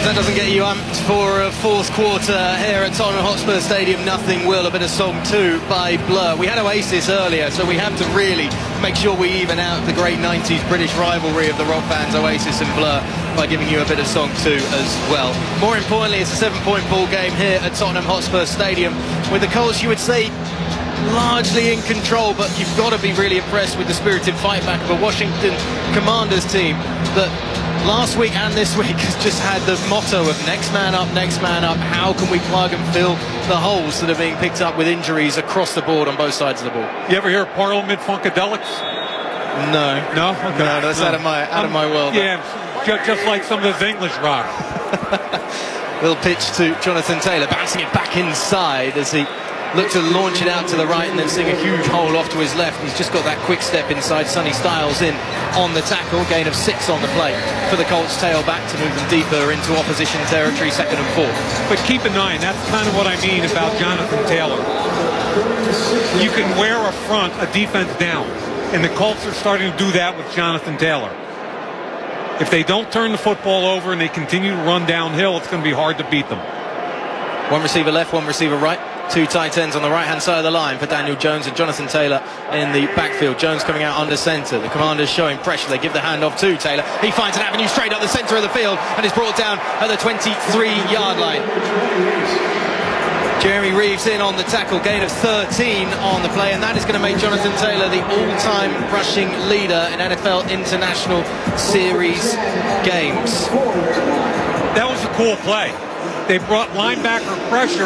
If that doesn't get you amped for a fourth quarter here at Tottenham Hotspur Stadium, nothing will. A bit of Song 2 by Blur. We had Oasis earlier, so we have to really make sure we even out the great 90s British rivalry of the rock fans, Oasis and Blur, by giving you a bit of Song 2 as well. More importantly, it's a 7-point ball game here at Tottenham Hotspur Stadium, with the Colts, you would say, largely in control, but you've got to be really impressed with the spirited fight back of a Washington Commanders team that last week and this week has just had the motto of next man up, next man up. How can we plug and fill the holes that are being picked up with injuries across the board on both sides of the ball? You ever hear Parliament Funkadelics? No. No? Okay. No, that's out of my world. Yeah, just like some of this English rock. Little pitch to Jonathan Taylor, bouncing it back inside as he looked to launch it out to the right and then sing a huge hole off to his left. He's just got that quick step inside. Sonny Styles in on the tackle. Gain of 6 on the play for the Colts tailback to move them deeper into opposition territory, 2nd and 4. But keep in mind, that's kind of what I mean about Jonathan Taylor. You can wear a defense down, and the Colts are starting to do that with Jonathan Taylor. If they don't turn the football over and they continue to run downhill, it's going to be hard to beat them. One receiver left, one receiver right. 2 tight ends on the right-hand side of the line for Daniel Jones and Jonathan Taylor in the backfield. Jones coming out under centre. The Commanders showing pressure. They give the handoff to Taylor. He finds an avenue straight up the centre of the field and is brought down at the 23-yard line. Jeremy Reeves in on the tackle. Gain of 13 on the play, and that is going to make Jonathan Taylor the all-time rushing leader in NFL International Series games. That was a cool play. They brought linebacker pressure,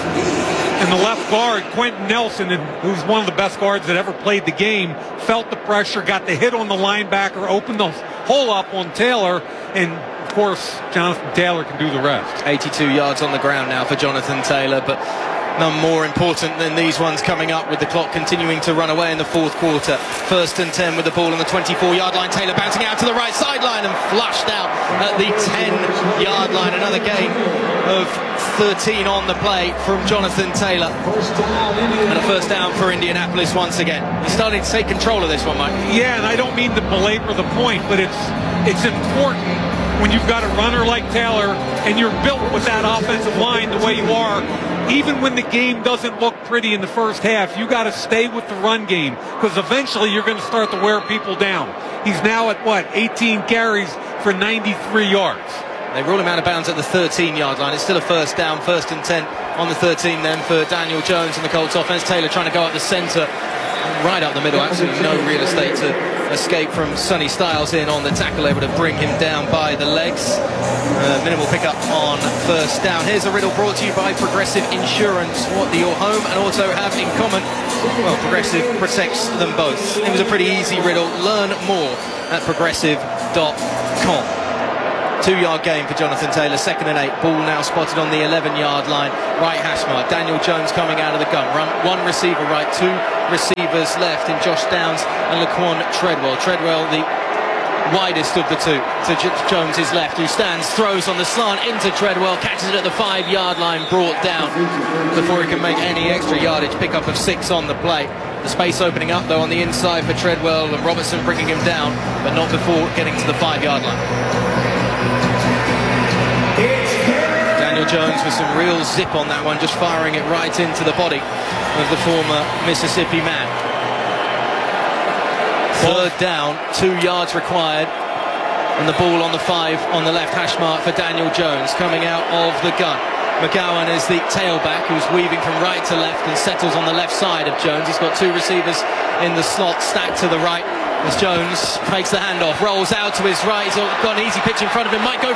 and the left guard, Quentin Nelson, who's one of the best guards that ever played the game, felt the pressure, got the hit on the linebacker, opened the hole up on Taylor, and of course, Jonathan Taylor can do the rest. 82 yards on the ground now for Jonathan Taylor, but none more important than these ones coming up with the clock continuing to run away in the fourth quarter. 1st and 10 with the ball on the 24-yard line. Taylor bouncing out to the right sideline and flushed out at the 10-yard line. Another gain of 13 on the play from Jonathan Taylor. And a first down for Indianapolis once again. He's starting to take control of this one, Mike. Yeah, and I don't mean to belabor the point, but it's important when you've got a runner like Taylor and you're built with that offensive line the way you are. Even when the game doesn't look pretty in the first half, you got to stay with the run game, because eventually you're going to start to wear people down. He's now at 18 carries for 93 yards. They rule him out of bounds at the 13-yard line. It's still a first down, 1st and 10 on the 13 then for Daniel Jones and the Colts offense. Taylor trying to go up the centre, right up the middle. Absolutely no real estate to escape from. Sonny Styles in on the tackle, able to bring him down by the legs. Minimal pickup on first down. Here's a riddle brought to you by Progressive Insurance. What do your home and auto have in common? Well, Progressive protects them both. It was a pretty easy riddle. Learn more at progressive.com. 2-yard gain for Jonathan Taylor, 2nd and 8. Ball now spotted on the 11-yard line. Right hash mark. Daniel Jones coming out of the gun. One receiver right, 2 receivers left in Josh Downs and Laquan Treadwell. Treadwell, the widest of the two, to Jones his left, who stands, throws on the slant into Treadwell, catches it at the 5-yard line, brought down before he can make any extra yardage. Pickup of 6 on the play. The space opening up though on the inside for Treadwell, and Robertson bringing him down, but not before getting to the 5-yard line. Daniel Jones with some real zip on that one, just firing it right into the body of the former Mississippi man. 3rd down, 2 yards required, and the ball on the 5 on the left hash mark for Daniel Jones coming out of the gun. McGowan is the tailback who's weaving from right to left and settles on the left side of Jones. He's got 2 receivers in the slot stacked to the right as Jones fakes the handoff, rolls out to his right. He's got an easy pitch in front of him, might go